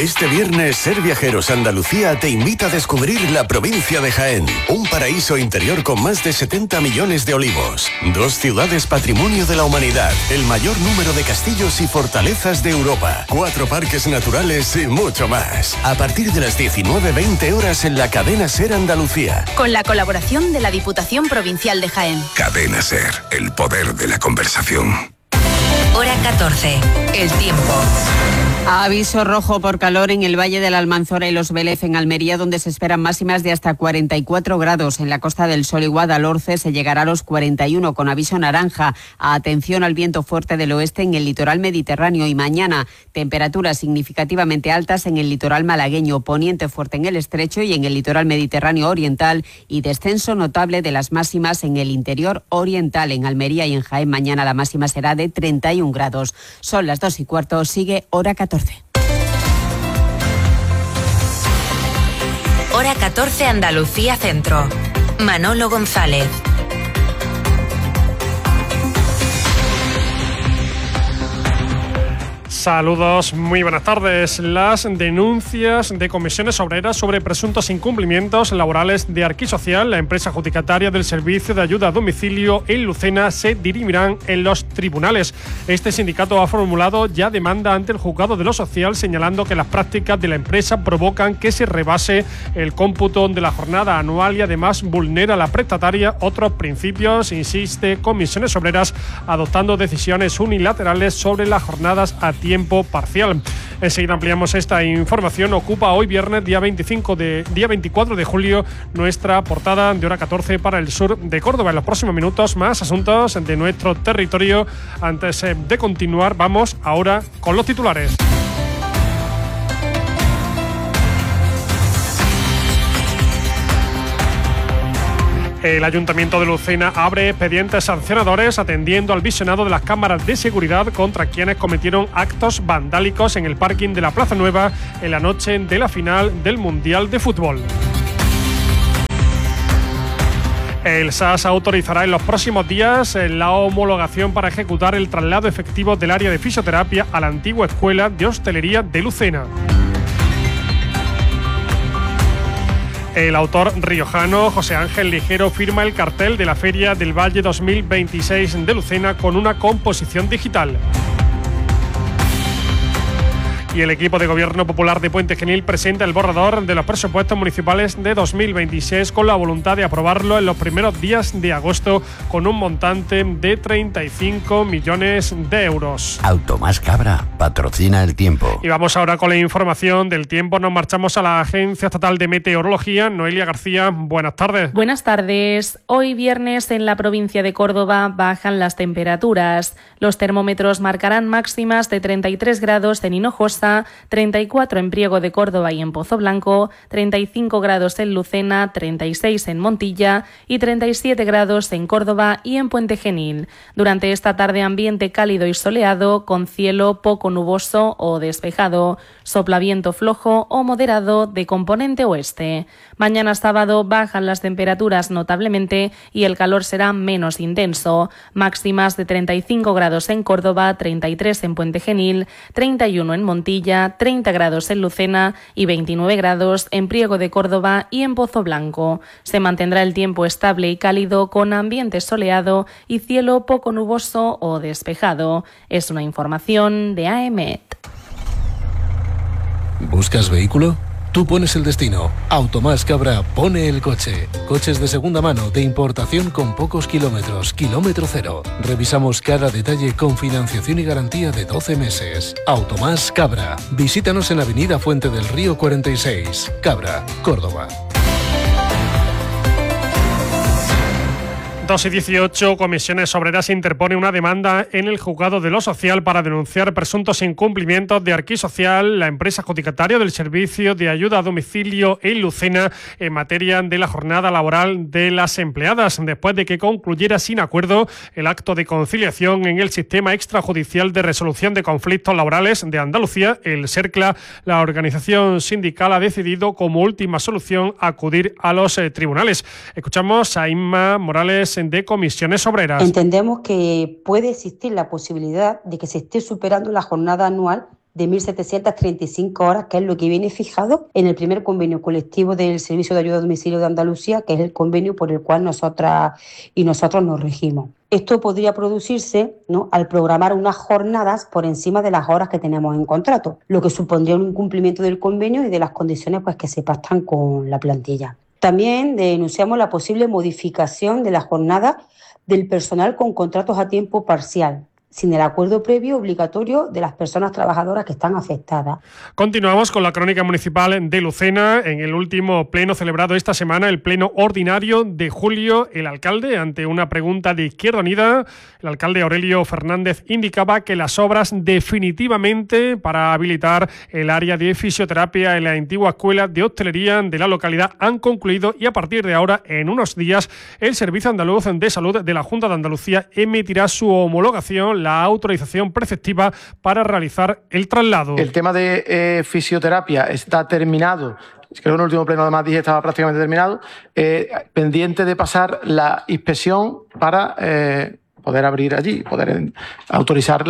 Este viernes, Ser Viajeros Andalucía te invita a descubrir la provincia de Jaén, un paraíso interior con más de 70 millones de olivos, 2 ciudades patrimonio de la humanidad, el mayor número de castillos y fortalezas de Europa, 4 parques naturales y mucho más. A partir de las 19:20 horas en la cadena Ser Andalucía. Con la colaboración de la Diputación Provincial de Jaén. Cadena Ser, el poder de la conversación. Hora 14, el tiempo. Aviso rojo por calor en el Valle de la Almanzora y Los Vélez en Almería, donde se esperan máximas de hasta 44 grados. En la Costa del Sol y Guadalhorce se llegará a los 41, con aviso naranja. Atención al viento fuerte del oeste en el litoral mediterráneo. Y mañana, temperaturas significativamente altas en el litoral malagueño, poniente fuerte en el estrecho y en el litoral mediterráneo oriental, y descenso notable de las máximas en el interior oriental. En Almería y en Jaén mañana la máxima será de 31 grados. Son las 2:15, sigue Hora 14. Hora 14, Andalucía Centro. Manolo González. Saludos, muy buenas tardes. Las denuncias de comisiones obreras sobre presuntos incumplimientos laborales de Arquisocial, la empresa adjudicataria del servicio de ayuda a domicilio en Lucena, se dirimirán en los tribunales. Este sindicato ha formulado ya demanda ante el juzgado de lo social, señalando que las prácticas de la empresa provocan que se rebase el cómputo de la jornada anual y además vulnera la prestataria otros principios, insiste Comisiones Obreras, adoptando decisiones unilaterales sobre las jornadas a tiempo parcial. Enseguida ampliamos esta información. Ocupa hoy viernes, día 24 de julio, nuestra portada de Hora 14 para el sur de Córdoba. En los próximos minutos, más asuntos de nuestro territorio. Antes de continuar, vamos ahora con los titulares. El Ayuntamiento de Lucena abre expedientes sancionadores atendiendo al visionado de las cámaras de seguridad contra quienes cometieron actos vandálicos en el parking de la Plaza Nueva en la noche de la final del Mundial de Fútbol. El SAS autorizará en los próximos días la homologación para ejecutar el traslado efectivo del área de fisioterapia a la antigua Escuela de Hostelería de Lucena. El autor riojano José Ángel Ligero firma el cartel de la Feria del Valle 2026 de Lucena con una composición digital. Y el equipo de Gobierno Popular de Puente Genil presenta el borrador de los presupuestos municipales de 2026 con la voluntad de aprobarlo en los primeros días de agosto con un montante de 35 millones de euros. Automás Cabra patrocina el tiempo. Y vamos ahora con la información del tiempo. Nos marchamos a la Agencia Estatal de Meteorología. Noelia García, buenas tardes. Buenas tardes. Hoy viernes en la provincia de Córdoba bajan las temperaturas. Los termómetros marcarán máximas de 33 grados en Hinojosa, 34 en Priego de Córdoba y en Pozoblanco, 35 grados en Lucena, 36 en Montilla y 37 grados en Córdoba y en Puente Genil. Durante esta tarde ambiente cálido y soleado con cielo poco nuboso o despejado. Sopla viento flojo o moderado de componente oeste. Mañana sábado bajan las temperaturas notablemente y el calor será menos intenso. Máximas de 35 grados en Córdoba, 33 en Puente Genil, 31 en Montilla, 30 grados en Lucena y 29 grados en Priego de Córdoba y en Pozoblanco. Se mantendrá el tiempo estable y cálido con ambiente soleado y cielo poco nuboso o despejado. Es una información de AEMET. ¿Buscas vehículo? Tú pones el destino. Automás Cabra pone el coche. Coches de segunda mano, de importación con pocos kilómetros, kilómetro cero. Revisamos cada detalle con financiación y garantía de 12 meses. Automás Cabra. Visítanos en Avenida Fuente del Río 46, Cabra, Córdoba. 2:18, Comisiones Obreras interpone una demanda en el Juzgado de lo Social para denunciar presuntos incumplimientos de Arquisocial, la empresa adjudicataria del servicio de ayuda a domicilio en Lucena, en materia de la jornada laboral de las empleadas, después de que concluyera sin acuerdo el acto de conciliación en el Sistema Extrajudicial de Resolución de Conflictos Laborales de Andalucía, el SERCLA. La organización sindical ha decidido como última solución acudir a los tribunales. Escuchamos a Inma Morales de Comisiones Obreras. Entendemos que puede existir la posibilidad de que se esté superando la jornada anual de 1.735 horas, que es lo que viene fijado en el primer convenio colectivo del Servicio de Ayuda a Domicilio de Andalucía, que es el convenio por el cual nosotras y nosotros nos regimos. Esto podría producirse, ¿no?, al programar unas jornadas por encima de las horas que tenemos en contrato, lo que supondría un incumplimiento del convenio y de las condiciones pues, que se pactan con la plantilla. También denunciamos la posible modificación de la jornada del personal con contratos a tiempo parcial, sin el acuerdo previo obligatorio de las personas trabajadoras que están afectadas. Continuamos con la crónica municipal de Lucena. En el último pleno celebrado esta semana, el pleno ordinario de julio, el alcalde, ante una pregunta de Izquierda Unida, el alcalde Aurelio Fernández indicaba que las obras definitivamente para habilitar el área de fisioterapia en la antigua escuela de hostelería de la localidad han concluido y a partir de ahora, en unos días, el Servicio Andaluz de Salud de la Junta de Andalucía emitirá su homologación, la autorización preceptiva para realizar el traslado. El tema de fisioterapia está terminado. Creo que en el último pleno además dije estaba prácticamente terminado. Pendiente de pasar la inspección para poder abrir allí, poder autorizar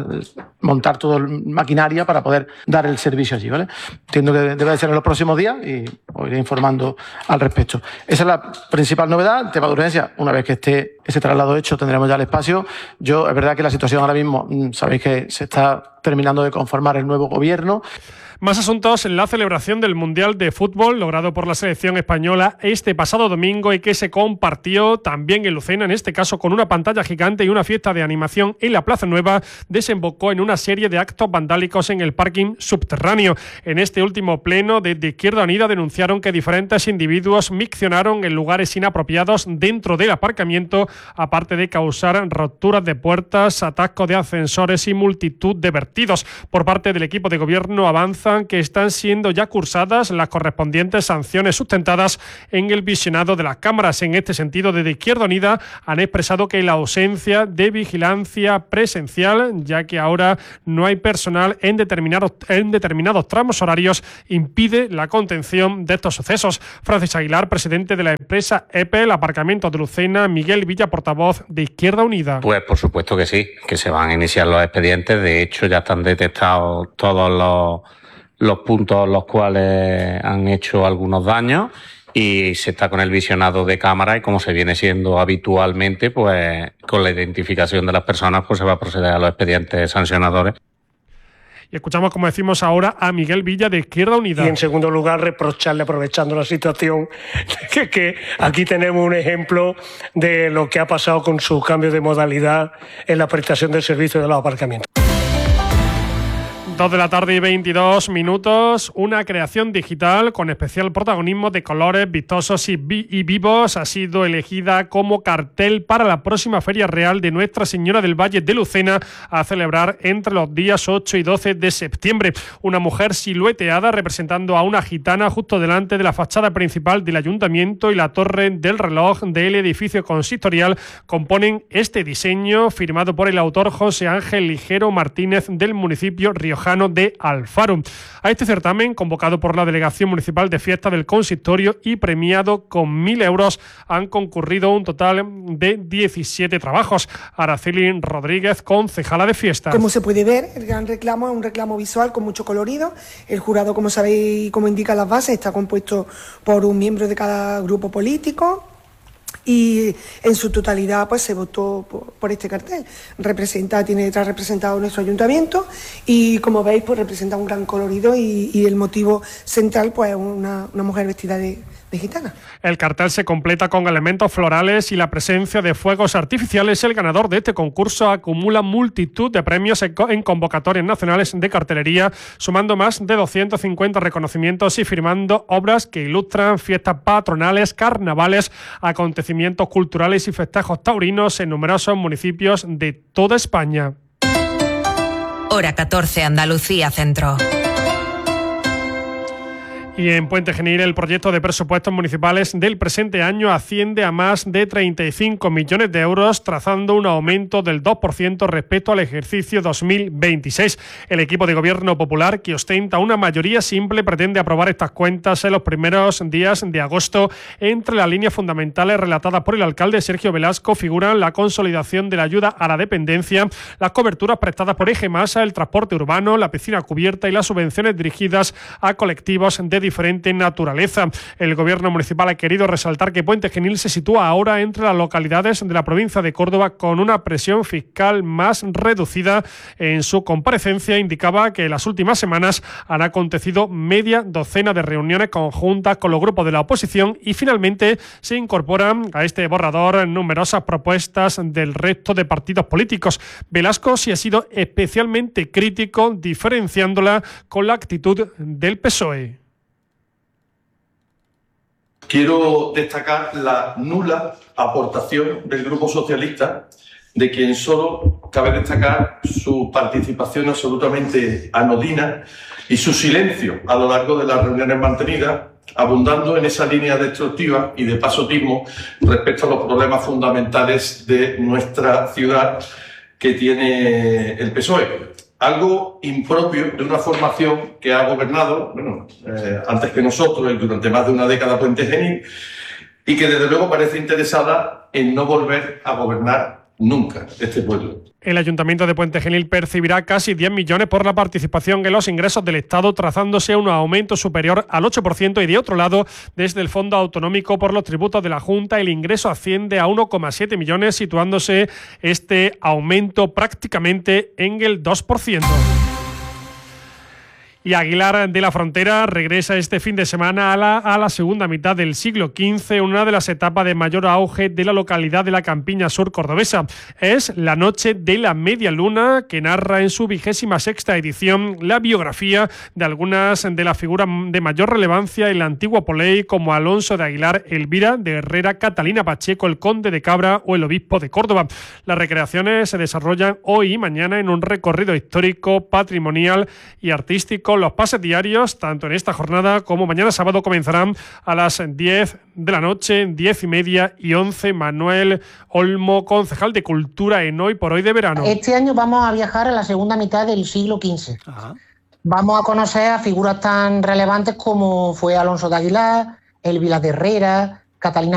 montar toda la maquinaria para poder dar el servicio allí, ¿vale? Entiendo que debe de ser en los próximos días y os iré informando al respecto. Esa es la principal novedad. El tema de urgencia, una vez que esté ese traslado hecho, tendremos ya el espacio. Es verdad que la situación ahora mismo, sabéis que se está terminando de conformar el nuevo gobierno. Más asuntos en la celebración del Mundial de Fútbol logrado por la selección española este pasado domingo y que se compartió también en Lucena, en este caso con una pantalla gigante y una fiesta de animación en la Plaza Nueva, desembocó en una serie de actos vandálicos en el parking subterráneo. En este último pleno, desde Izquierda Unida denunciaron que diferentes individuos miccionaron en lugares inapropiados dentro del aparcamiento, aparte de causar roturas de puertas, atascos de ascensores y multitud de vertidos. Por parte del equipo de gobierno avanza que están siendo ya cursadas las correspondientes sanciones sustentadas en el visionado de las cámaras. En este sentido, desde Izquierda Unida han expresado que la ausencia de vigilancia presencial, ya que ahora no hay personal en determinados tramos horarios, impide la contención de estos sucesos. Francis Aguilar, presidente de la empresa EPEL Aparcamiento de Lucena, Miguel Villa, portavoz de Izquierda Unida. Pues por supuesto que sí, que se van a iniciar los expedientes. De hecho, ya están detectados todos los puntos en los cuales han hecho algunos daños y se está con el visionado de cámara y como se viene siendo habitualmente, pues con la identificación de las personas pues se va a proceder a los expedientes sancionadores. Y escuchamos, como decimos ahora, a Miguel Villa de Izquierda Unida. Y en segundo lugar, reprocharle, aprovechando la situación, que aquí tenemos un ejemplo de lo que ha pasado con su cambio de modalidad en la prestación del servicio de los aparcamientos. 2 de la tarde y 22 minutos, una creación digital con especial protagonismo de colores vistosos y vivos ha sido elegida como cartel para la próxima Feria Real de Nuestra Señora del Valle de Lucena a celebrar entre los días 8 y 12 de septiembre. Una mujer silueteada representando a una gitana justo delante de la fachada principal del Ayuntamiento y la torre del reloj del edificio consistorial componen este diseño firmado por el autor José Ángel Ligero Martínez del municipio riojano de Alfaro. A este certamen, convocado por la Delegación Municipal de Fiesta del Consistorio y premiado con 1.000 euros, han concurrido un total de 17 trabajos. Araceli Rodríguez, concejala de Fiestas. Como se puede ver, el gran reclamo es un reclamo visual con mucho colorido. El jurado, como sabéis, como indican las bases, está compuesto por un miembro de cada grupo político. Y en su totalidad pues se votó por este cartel. Tiene detrás representado nuestro ayuntamiento y como veis pues representa un gran colorido y el motivo central pues una mujer vestida de gitana. El cartel se completa con elementos florales y la presencia de fuegos artificiales. El ganador de este concurso acumula multitud de premios en convocatorias nacionales de cartelería, sumando más de 250 reconocimientos y firmando obras que ilustran fiestas patronales, carnavales, acontecimientos culturales y festejos taurinos en numerosos municipios de toda España. Hora 14, Andalucía Centro. Y en Puente Genil, el proyecto de presupuestos municipales del presente año asciende a más de 35 millones de euros, trazando un aumento del 2% respecto al ejercicio 2026. El equipo de gobierno popular, que ostenta una mayoría simple, pretende aprobar estas cuentas en los primeros días de agosto. Entre las líneas fundamentales relatadas por el alcalde Sergio Velasco figuran la consolidación de la ayuda a la dependencia, las coberturas prestadas por Eje Masa, el transporte urbano, la piscina cubierta y las subvenciones dirigidas a colectivos de diferente naturaleza. El gobierno municipal ha querido resaltar que Puente Genil se sitúa ahora entre las localidades de la provincia de Córdoba con una presión fiscal más reducida. En su comparecencia indicaba que en las últimas semanas han acontecido media docena de reuniones conjuntas con los grupos de la oposición y finalmente se incorporan a este borrador numerosas propuestas del resto de partidos políticos. Velasco sí ha sido especialmente crítico, diferenciándola con la actitud del PSOE. Quiero destacar la nula aportación del Grupo Socialista, de quien solo cabe destacar su participación absolutamente anodina y su silencio a lo largo de las reuniones mantenidas, abundando en esa línea destructiva y de pasotismo respecto a los problemas fundamentales de nuestra ciudad que tiene el PSOE. Algo impropio de una formación que ha gobernado, antes que nosotros y durante más de una década Puente Genil, y que desde luego parece interesada en no volver a gobernar nunca este pueblo. El Ayuntamiento de Puente Genil percibirá casi 10 millones por la participación en los ingresos del Estado, trazándose un aumento superior al 8%, y de otro lado, desde el Fondo Autonómico por los tributos de la Junta, el ingreso asciende a 1,7 millones, situándose este aumento prácticamente en el 2%. Y Aguilar de la Frontera regresa este fin de semana a la segunda mitad del siglo XV, una de las etapas de mayor auge de la localidad de la Campiña Sur cordobesa. Es la Noche de la Media Luna, que narra en su 26ª edición la biografía de algunas de las figuras de mayor relevancia en la antigua poley, como Alonso de Aguilar, Elvira de Herrera, Catalina Pacheco, el Conde de Cabra o el Obispo de Córdoba. Las recreaciones se desarrollan hoy y mañana en un recorrido histórico, patrimonial y artístico. Los pases diarios, tanto en esta jornada como mañana sábado, comenzarán a las 10 de la noche, 10:30 y 11. Manuel Olmo, concejal de Cultura en Hoy por Hoy de Verano. Este año vamos a viajar a la segunda mitad del siglo XV. Ajá. Vamos a conocer a figuras tan relevantes como fue Alonso de Aguilar, Elvira de Herrera, Catalina